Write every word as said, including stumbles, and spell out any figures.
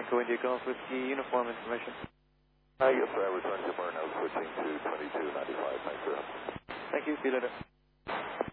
Echo India Golf Whiskey uniform information. Uh, yes, sir. I returned to Myrna, switching to twenty-two ninety-five. Thanks, sir. Thank you. See you later.